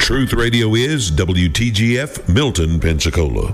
Truth Radio is WTGF Milton, Pensacola.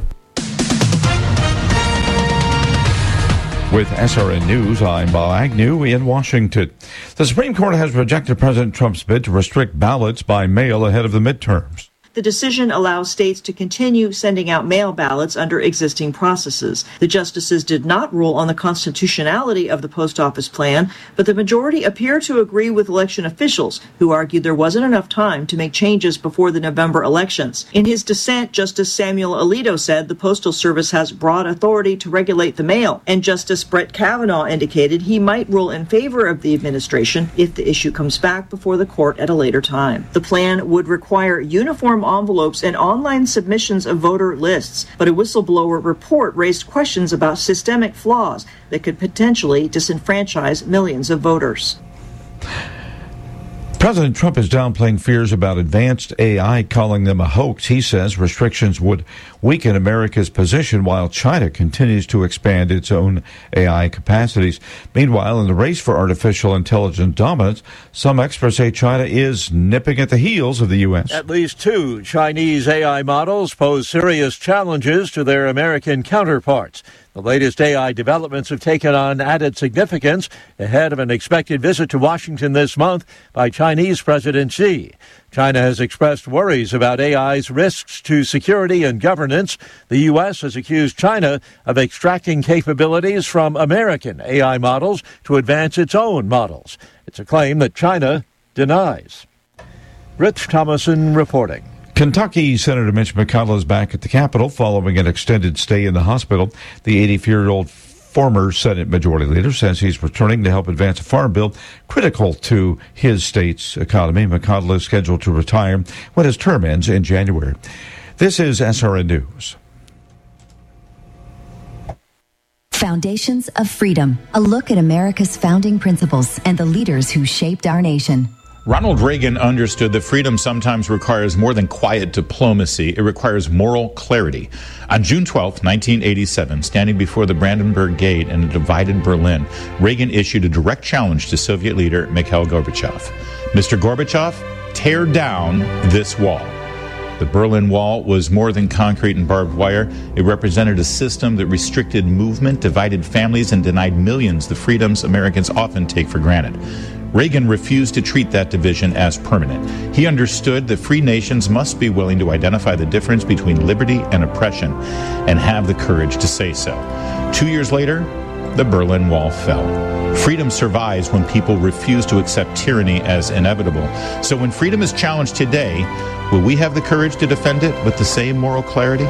With SRN News, I'm Bob Agnew in Washington. The Supreme Court has rejected President Trump's bid to restrict ballots by mail ahead of the midterms. The decision allows states to continue sending out mail ballots under existing processes. The justices did not rule on the constitutionality of the post office plan, but the majority appear to agree with election officials who argued there wasn't enough time to make changes before the November elections. In his dissent, Justice Samuel Alito said the Postal Service has broad authority to regulate the mail, and Justice Brett Kavanaugh indicated he might rule in favor of the administration if the issue comes back before the court at a later time. The plan would require uniform envelopes and online submissions of voter lists, but a whistleblower report raised questions about systemic flaws that could potentially disenfranchise millions of voters. President Trump is downplaying fears about advanced AI, calling them a hoax. He says restrictions would weaken America's position while China continues to expand its own AI capacities. Meanwhile, in the race for artificial intelligence dominance, some experts say China is nipping at the heels of the U.S. At least two Chinese AI models pose serious challenges to their American counterparts. The latest AI developments have taken on added significance ahead of an expected visit to Washington this month by Chinese President Xi. China has expressed worries about AI's risks to security and governance. The U.S. has accused China of extracting capabilities from American AI models to advance its own models. It's a claim that China denies. Rich Thomason reporting. Kentucky Senator Mitch McConnell is back at the Capitol following an extended stay in the hospital. The 84-year-old former Senate Majority Leader says he's returning to help advance a farm bill critical to his state's economy. McConnell is scheduled to retire when his term ends in January. This is SRN News. Foundations of Freedom, a look at America's founding principles and the leaders who shaped our nation. Ronald Reagan understood that freedom sometimes requires more than quiet diplomacy. It requires moral clarity. On June 12, 1987, standing before the Brandenburg Gate in a divided Berlin, Reagan issued a direct challenge to Soviet leader Mikhail Gorbachev. Mr. Gorbachev, tear down this wall. The Berlin Wall was more than concrete and barbed wire. It represented a system that restricted movement, divided families, and denied millions the freedoms Americans often take for granted. Reagan refused to treat that division as permanent. He understood that free nations must be willing to identify the difference between liberty and oppression and have the courage to say so. 2 years later, the Berlin Wall fell. Freedom survives when people refuse to accept tyranny as inevitable. So when freedom is challenged today, will we have the courage to defend it with the same moral clarity?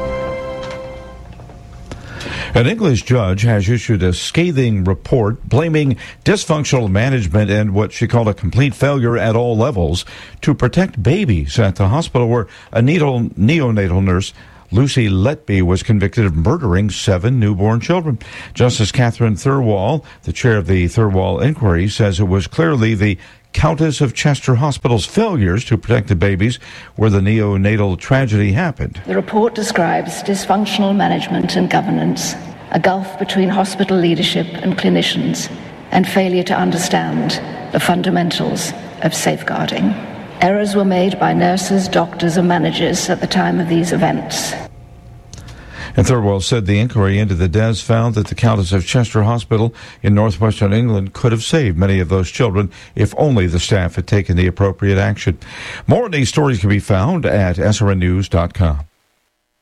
An English judge has issued a scathing report blaming dysfunctional management and what she called a complete failure at all levels to protect babies at the hospital where a neonatal nurse, Lucy Letby, was convicted of murdering 7 newborn children. Justice Catherine Thirlwall, the chair of the Thirlwall Inquiry, says it was clearly the Countess of Chester Hospital's failures to protect the babies where the neonatal tragedy happened. The report describes dysfunctional management and governance, a gulf between hospital leadership and clinicians, and failure to understand the fundamentals of safeguarding. Errors were made by nurses, doctors, and managers at the time of these events. And Thirlwall said the inquiry into the deaths found that the Countess of Chester Hospital in northwestern England could have saved many of those children if only the staff had taken the appropriate action. More of these stories can be found at srnnews.com.